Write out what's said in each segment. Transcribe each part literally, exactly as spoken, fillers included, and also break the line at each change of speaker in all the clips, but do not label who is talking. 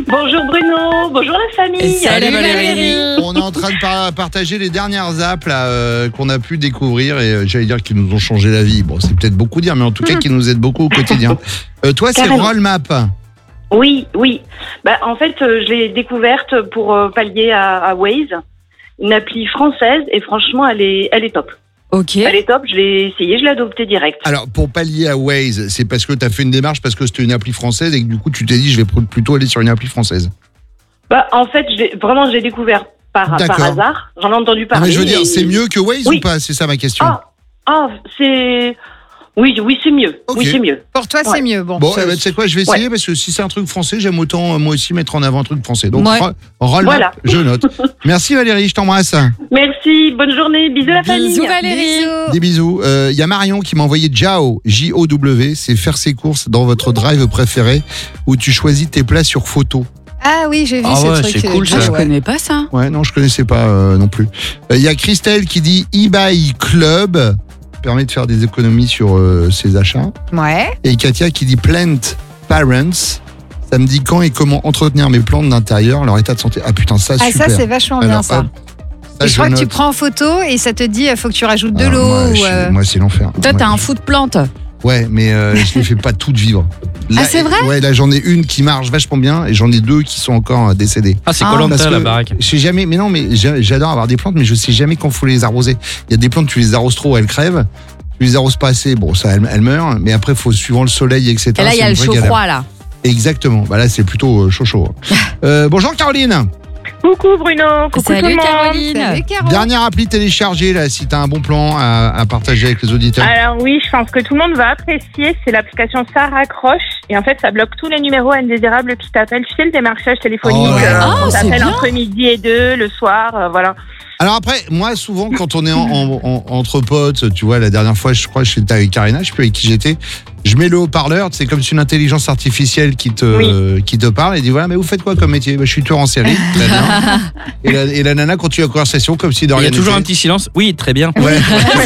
Bonjour Bruno, bonjour la famille.
Salut Valérie.
On est en train de par- partager les dernières apps là, euh, qu'on a pu découvrir et euh, j'allais dire qu'ils nous ont changé la vie. Bon, c'est peut-être beaucoup dire, mais en tout cas, qui nous aident beaucoup au quotidien. Euh, toi, c'est
Carrément.
Rollmap.
Oui, oui. Bah, en fait, euh, je l'ai découverte pour euh, pallier à, à Waze, une appli française, et franchement, elle est, elle est top.
Ok.
Elle est top, je l'ai essayé, je l'ai adoptée direct.
Alors, pour pallier à Waze, c'est parce que tu as fait une démarche, parce que c'était une appli française et que du coup, tu t'es dit, je vais pr- plutôt aller sur une appli française.
Bah, en fait, je l'ai- vraiment, je l'ai découvert par, par
D'accord.
hasard. J'en ai entendu
Non,
parler.
mais je veux dire,
et-
c'est mieux que Waze
Oui.
ou pas? C'est ça ma question.
Ah, ah, c'est... Oui, oui, c'est mieux.
Ok.
Oui, c'est mieux.
Pour toi, c'est
Ouais.
mieux. Bon,
Bon,
ça-
eh ben, tu sais quoi, je vais essayer parce que si c'est un truc français, j'aime autant euh, moi aussi mettre en avant un truc français. Donc,
Ouais.
ro- Rollmap,
Voilà.
je note. Merci Valérie, je t'embrasse.
Merci, bonne journée, bisous la famille.
Bisous Valérie. Bisous.
Des bisous. Il y a Marion qui m'a envoyé Jao, J O W, c'est faire ses courses dans votre drive préféré où tu choisis tes plats sur photo.
Ah oui, j'ai vu
Ah
ce
ouais,
truc.
c'est cool,
Ah,
ça.
je connais pas ça.
Ouais, non, je connaissais pas euh, non plus. Il y a Christelle qui dit eBay Club, permet de faire des économies sur euh, ses achats.
Ouais.
Et Katia qui dit Plant Parents, ça me dit quand et comment entretenir mes plantes d'intérieur, leur état de santé. Ah putain, ça,
Ah,
super.
ça, c'est vachement
Alors,
bien ça.
hop, ça,
Et je crois que tu
note.
prends en photo et ça te dit, il faut que tu rajoutes de
Alors,
l'eau.
moi,
ou,
je-
euh,
moi, c'est l'enfer.
Toi,
Moi,
t'as un
je-
fou de plantes.
Ouais, mais euh, je les fais pas toutes vivre. Là,
Ah, c'est vrai?
Ouais, là j'en ai une qui marche vachement bien et j'en ai deux qui sont encore euh, décédées.
Ah, c'est
Ah,
Koh-Lanta,
Parce que
la baraque.
Je sais jamais, mais non, mais j'a- j'adore avoir des plantes, mais je sais jamais quand faut les arroser. Il y a des plantes, tu les arroses trop, elles crèvent. Tu les arroses pas assez, bon, ça, elles, elles meurent, mais après, faut suivant le soleil, et cetera.
Et là, il y
c'est
a
une
le
vraie
chaud
galère.
froid là.
Exactement. Bah là, c'est plutôt euh, chaud chaud. euh, bonjour Caroline.
Coucou Bruno, coucou tout le
Salut
monde.
Caroline. Salut Caro.
Dernière appli téléchargée là, si t'as un bon plan à, à partager avec les auditeurs.
Alors oui, je pense que tout le monde va apprécier, c'est l'application Ça raccroche et en fait ça bloque tous les numéros indésirables qui t'appellent. Tu sais, le démarchage téléphonique,
Oh là
euh,
là.
Oh,
on
c'est
t'appelle
bien.
entre midi et deux, le soir, euh, voilà.
Alors après, moi souvent quand on est en, en- en- entre potes, tu vois, la dernière fois, je crois que j'étais avec Karina, je sais plus avec qui j'étais. Je mets le haut-parleur, c'est comme si une intelligence artificielle qui te euh, qui te parle et dit voilà, mais vous faites quoi comme métier? Bah, je suis tueur en série. Très bien. Et la, et la nana continue la conversation comme si de
Il y
rien
a toujours un
n'était.
petit silence. Oui, très bien.
Ouais.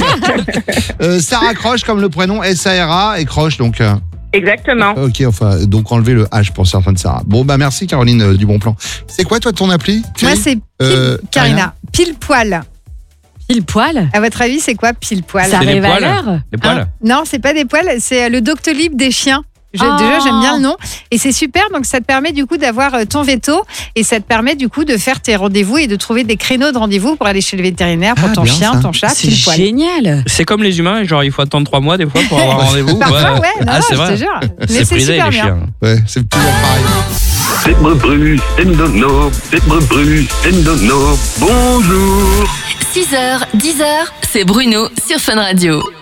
euh, Sarah Croche comme le prénom S A R A et Croche donc. euh,
Exactement.
ok, enfin donc enlever le H pour certains de Sarah. Bon bah merci Caroline euh, du bon plan. C'est quoi toi ton appli?
Moi,
Thierry
c'est pile,
Euh,
Karina, pile poil.
Pile poil.
À votre avis, c'est quoi pile poil?
Ça
C'est les
arrive à
poils.
l'heure.
Les poils.
Hein Non, c'est pas des poils, c'est euh, le Doctolib des chiens. Je-
Oh.
Déjà, j'aime bien le nom. Et c'est super, donc ça te permet du coup d'avoir euh, ton veto et ça te permet du coup de faire tes rendez-vous et de trouver des créneaux de rendez-vous pour aller chez le vétérinaire pour
Ah,
ton
bien,
chien,
ça.
ton chat,
C'est
pile poil.
génial.
C'est comme les humains, genre il faut attendre trois mois des fois pour avoir un rendez-vous.
Parfois, ouais, non,
ah,
non,
c'est
je
vrai.
te jure. Mais
C'est
c'est
prisé
super
les
bien.
chiens.
Ouais, c'est toujours pareil.
C'est Brebru, c'est Ndono, c'est Brebru, c'est Ndono. Bonjour.
six heures, dix heures, c'est Bruno sur Fun Radio.